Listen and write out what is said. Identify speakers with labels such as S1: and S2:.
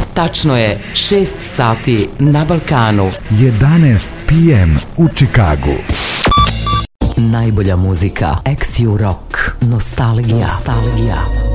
S1: Tačno je 6 sati na Balkanu.
S2: 11 p.m. u Čikagu.
S1: Najbolja muzika, ex-Rock, nostalgija.